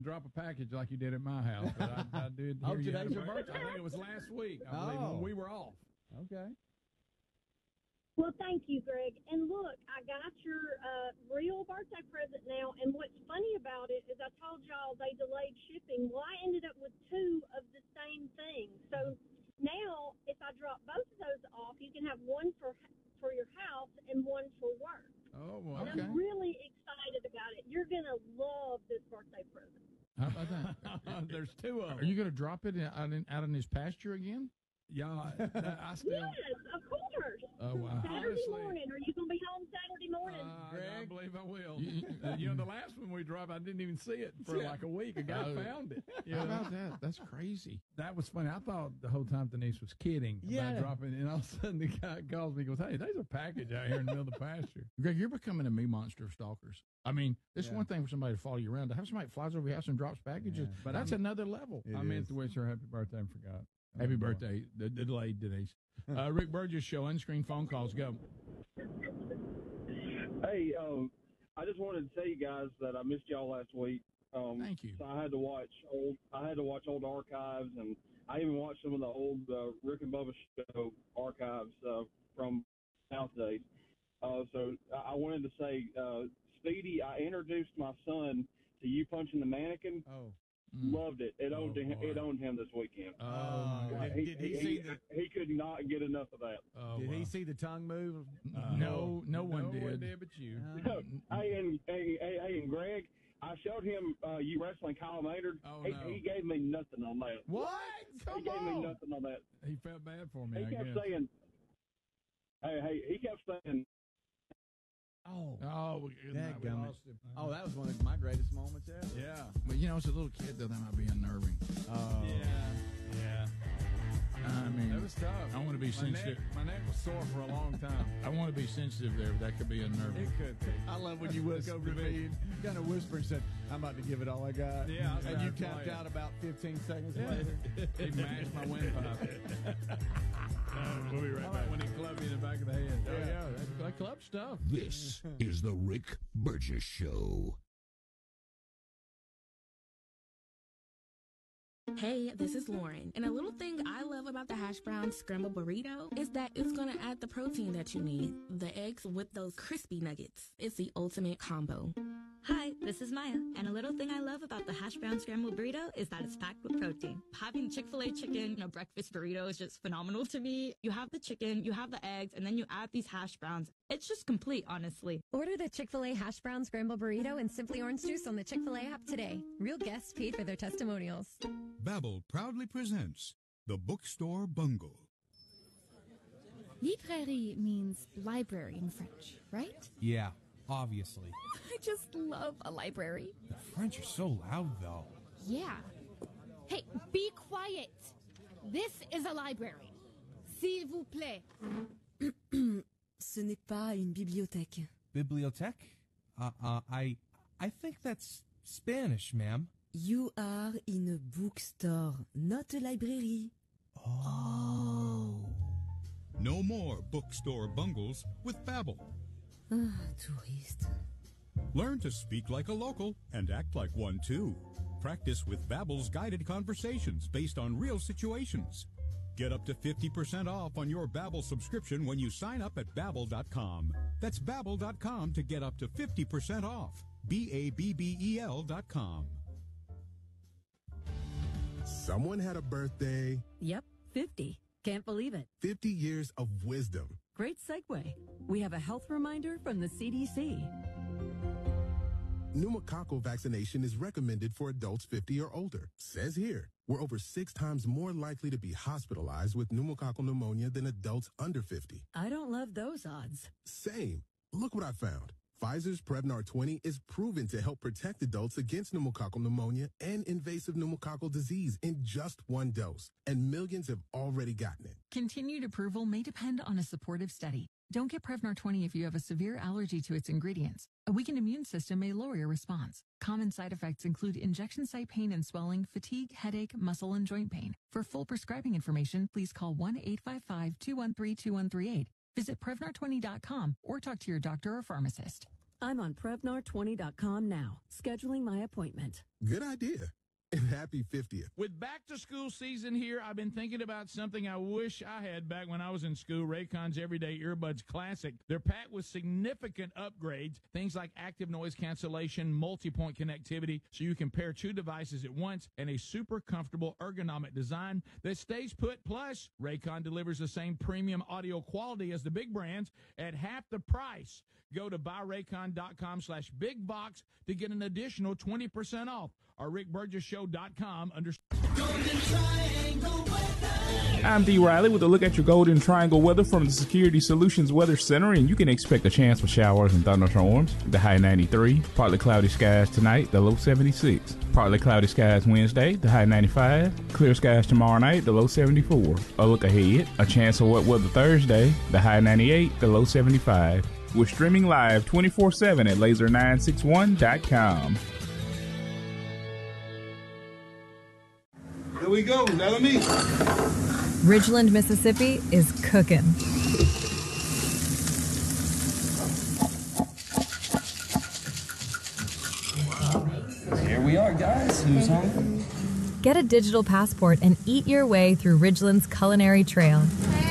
drop a package like you did at my house. But I did. Oh, hear you had today's a your birthday? I think it was last week. I believe when we were off. Okay. Well, thank you, Greg. And look, I got your real birthday present now. And what's funny about it is I told y'all they delayed shipping. Well, I ended up with two of the same thing. So now, if I drop both of those off, you can have one for your house and one for work. Oh, well, And okay. I'm really excited about it. You're going to love this birthday present. How about that? There's two of them. Are you going to drop it out in his pasture again? Yeah, I still. Yes, of course. Oh, wow. Saturday Honestly, morning. Are you going to be home Saturday morning? I believe I will. The last one we dropped, I didn't even see it for like a week. A guy found it. How about that? That's crazy. That was funny. I thought the whole time Denise was kidding about dropping it, and all of a sudden the guy calls me and goes, "Hey, there's a package out here in the middle of the pasture." Greg, you're becoming a me monster of stalkers. I mean, it's one thing for somebody to follow you around. To have somebody that flies over your house and drops packages, but that's another level. I meant to wish her happy birthday and forgot. Happy birthday, the delayed Denise. Rick Burgess Show, unscreened phone calls, go. Hey, I just wanted to tell you guys that I missed y'all last week. Thank you. So I had to watch old archives, and I even watched some of the old Rick and Bubba Show archives from South days. So I wanted to say, Speedy, I introduced my son to You Punching the Mannequin. Oh. Loved it. It owned him this weekend. Did he see the? He could not get enough of that. Did he see the tongue move? No one did. But you. Hey, and Greg, I showed him you wrestling Kyle Maynard. Oh, He gave me nothing on that. What? He gave me nothing on that. He felt bad for me. He kept saying, he kept saying. Oh, we dadgummit. lost him. Oh, that was one of my greatest moments ever. Yeah. But as a little kid, though, that might be unnerving. Oh. Yeah. I mean, That was tough. I want to be sensitive. My neck was sore for a long time. I want to be sensitive there, but that could be unnerving. It could be. I love when you look over to me and kind of whisper and said, "I'm about to give it all I got." Yeah, I was and about you to tapped play it. out about 15 seconds later. He mashed my windpipe. We'll be right back. When he clubbed me in the back of the head. Oh, yeah, that club stuff. This is the Rick Burgess Show. Hey, this is Lauren, and a little thing I love about the hash brown scrambled burrito is that it's gonna add the protein that you need. The eggs with those crispy nuggets. It's the ultimate combo. Hi, this is Maya, and a little thing I love about the hash brown scrambled burrito is that it's packed with protein. Having Chick-fil-A chicken in a breakfast burrito is just phenomenal to me. You have the chicken, you have the eggs, and then you add these hash browns. It's just complete, honestly. Order the Chick-fil-A hash brown scrambled burrito and Simply Orange Juice on the Chick-fil-A app today. Real guests paid for their testimonials. Babbel proudly presents The Bookstore Bungle. Librairie means library in French, right? Yeah, obviously. I just love a library. The French are so loud, though. Yeah. Hey, be quiet. This is a library. S'il vous plaît. Ce n'est pas une bibliothèque. Bibliothèque? I think that's Spanish, ma'am. You are in a bookstore, not a library. Oh. No more bookstore bungles with Babbel. Touriste. Learn to speak like a local and act like one too. Practice with Babbel's guided conversations based on real situations. Get up to 50% off on your Babbel subscription when you sign up at Babbel.com. That's Babbel.com to get up to 50% off. Babbel.com. Someone had a birthday. Yep, 50. Can't believe it. 50 years of wisdom. Great segue. We have a health reminder from the CDC. Pneumococcal vaccination is recommended for adults 50 or older. Says here, we're over 6 times more likely to be hospitalized with pneumococcal pneumonia than adults under 50. I don't love those odds. Same. Look what I found. Pfizer's Prevnar 20 is proven to help protect adults against pneumococcal pneumonia and invasive pneumococcal disease in just 1 dose. And millions have already gotten it. Continued approval may depend on a supportive study. Don't get Prevnar 20 if you have a severe allergy to its ingredients. A weakened immune system may lower your response. Common side effects include injection site pain and swelling, fatigue, headache, muscle, and joint pain. For full prescribing information, please call 1-855-213-2138. Visit Prevnar20.com or talk to your doctor or pharmacist. I'm on Prevnar20.com now, scheduling my appointment. Good idea. And happy 50th. With back to school season here, I've been thinking about something I wish I had back when I was in school. Raycon's Everyday Earbuds Classic. They're packed with significant upgrades, things like active noise cancellation, multi-point connectivity, so you can pair two devices at once, and a super comfortable ergonomic design that stays put. Plus, Raycon delivers the same premium audio quality as the big brands at half the price. Go to buyraycon.com/bigbox to get an additional 20% off. Or rickburgesshow.com under. I'm D. Riley with a look at your Golden Triangle weather from the Security Solutions Weather Center, and you can expect a chance for showers and thunderstorms. The high 93. Partly cloudy skies tonight, the low 76. Partly cloudy skies Wednesday, the high 95. Clear skies tomorrow night, the low 74. A look ahead, a chance of wet weather Thursday, the high 98, the low 75. We're streaming live 24/7 at laser961.com. Here we go, Melanie. Ridgeland, Mississippi is cooking. Here we are, guys. Who's hungry? Get a digital passport and eat your way through Ridgeland's culinary trail.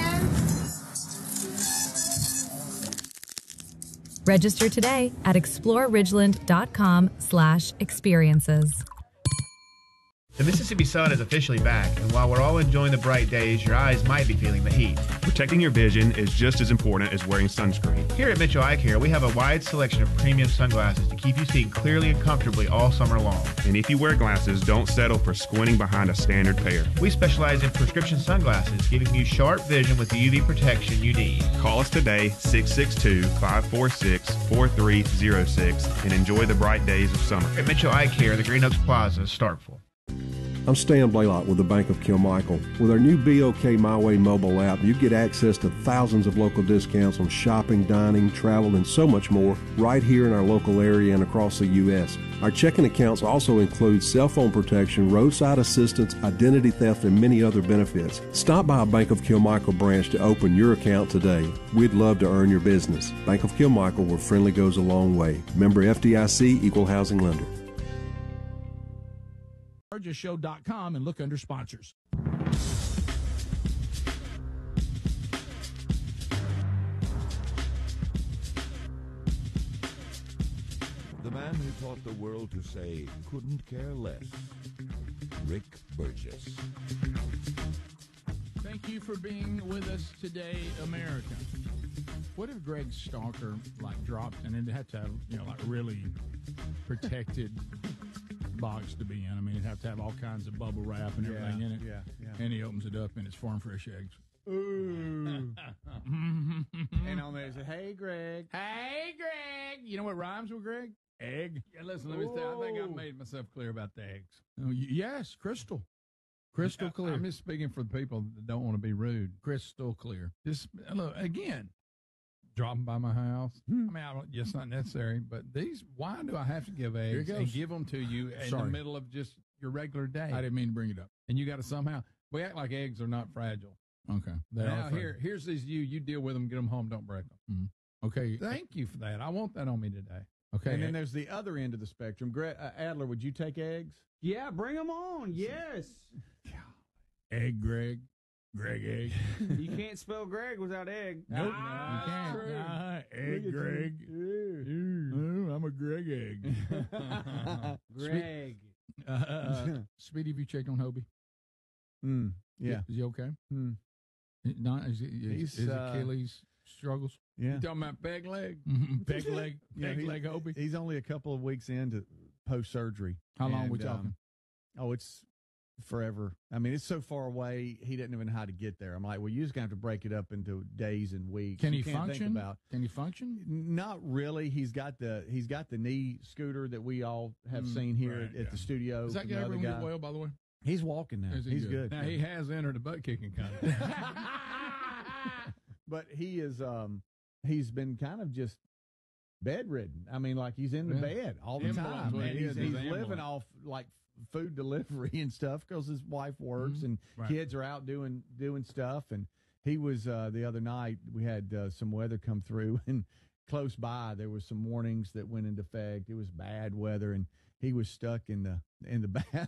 Register today at exploreridgeland.com/experiences. The Mississippi sun is officially back, and while we're all enjoying the bright days, your eyes might be feeling the heat. Protecting your vision is just as important as wearing sunscreen. Here at Mitchell Eye Care, we have a wide selection of premium sunglasses to keep you seeing clearly and comfortably all summer long. And if you wear glasses, don't settle for squinting behind a standard pair. We specialize in prescription sunglasses, giving you sharp vision with the UV protection you need. Call us today, 662-546-4306, and enjoy the bright days of summer. At Mitchell Eye Care, the Green Oaks Plaza, Starkville. I'm Stan Blaylock with the Bank of Kilmichael. With our new BOK My Way mobile app, you get access to thousands of local discounts on shopping, dining, travel, and so much more right here in our local area and across the U.S. Our checking accounts also include cell phone protection, roadside assistance, identity theft, and many other benefits. Stop by a Bank of Kilmichael branch to open your account today. We'd love to earn your business. Bank of Kilmichael, where friendly goes a long way. Member FDIC, Equal Housing Lender. BurgessShow.com and look under sponsors. The man who taught the world to say couldn't care less. Rick Burgess. Thank you for being with us today, America. What if Greg Stalker dropped, and it'd have to have really protected box to be in? I mean, it'd have to have all kinds of bubble wrap and everything in it. Yeah. And he opens it up, and it's farm fresh eggs. Ooh. And on there it says, "Hey, Greg." Hey, Greg. You know what rhymes with Greg? Egg. Yeah, listen, let me say, I think I've made myself clear about the eggs. Oh, yes, crystal clear. I'm just speaking for the people that don't want to be rude. Crystal clear. Just look again. Drop them by my house. I mean, it's not necessary, but why do I have to give eggs and give them to you in the middle of just your regular day? I didn't mean to bring it up. And you got to somehow, we act like eggs are not fragile. Okay. Now, here's these you deal with them, get them home, don't break them. Mm-hmm. Okay. Thank you for that. I want that on me today. Okay. And then there's the other end of the spectrum. Adler, would you take eggs? Yeah, bring them on. Yes. Egg Greg. Greg egg. You can't spell Greg without egg. Nope, you can't. Egg Greg. Ooh, I'm a Greg egg. Greg. Speedy, have you checked on Hobie? Yeah. Is he okay? Not, is Achilles struggles? Yeah. You talking about peg leg? Peg leg Hobie? He's only a couple of weeks into post-surgery. How long are we talking? It's forever. I mean, it's so far away, he doesn't even know how to get there. I'm like, well, you're just going to have to break it up into days and weeks. Can he function? Can he function? Not really. He's got the knee scooter that we all have seen here at the studio. Is that guy ever get well, by the way? He's walking now. He's good. Now, he has entered a butt-kicking contest. But he is, he's been kind of just bedridden. I mean, like he's in the bed all the time. And he's living off like food delivery and stuff because his wife works and kids are out doing stuff. And he was the other night we had some weather come through and close by, there was some warnings that went into effect. It was bad weather, and he was stuck in the